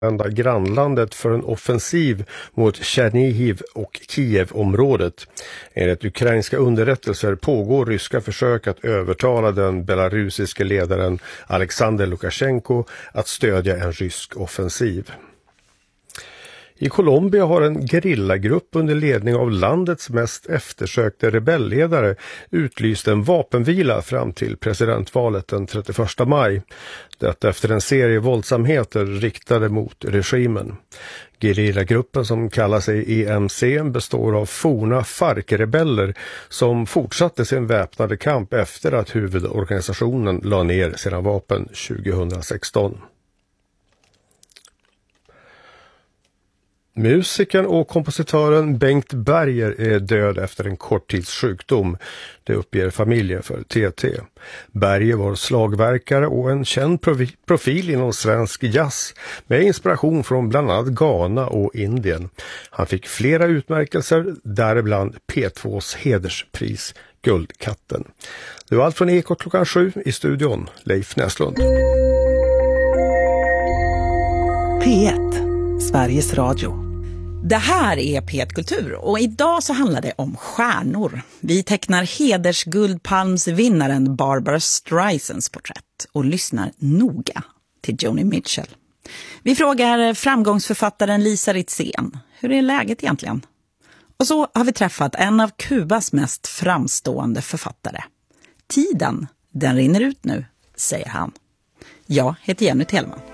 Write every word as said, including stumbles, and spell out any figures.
grannlandet för en offensiv mot Chernihiv och Kiev-området. Enligt ukrainska underrättelser pågår ryska försök att övertala den belarusiska ledaren Alexander Lukasjenko att stödja en rysk offensiv. I Colombia har en gerillagrupp under ledning av landets mest eftersökte rebellledare utlyst en vapenvila fram till presidentvalet den trettioförsta maj. Detta efter en serie våldsamheter riktade mot regimen. Gerillagruppen, som kallar sig E M C, består av forna FARC-rebeller som fortsatte sin väpnade kamp efter att huvudorganisationen la ner sina vapen tjugohundrasexton. Musikern och kompositören Bengt Berger är död efter en korttidssjukdom. Det uppger familjen för T T. Berger var slagverkare och en känd profil inom svensk jazz med inspiration från bland annat Ghana och Indien. Han fick flera utmärkelser, däribland P tvås hederspris Guldkatten. Det var allt från Ekot klockan sju. I studion Leif Näslund. P ett, Sveriges Radio. Det här är P ett Kultur och idag så handlar det om stjärnor. Vi tecknar hedersguldpalmsvinnaren Barbara Streisands porträtt och lyssnar noga till Joni Mitchell. Vi frågar framgångsförfattaren Lisa Ritzén, hur är läget egentligen? Och så har vi träffat en av Kubas mest framstående författare. Tiden, den rinner ut nu, säger han. Jag heter Jenny Tellman.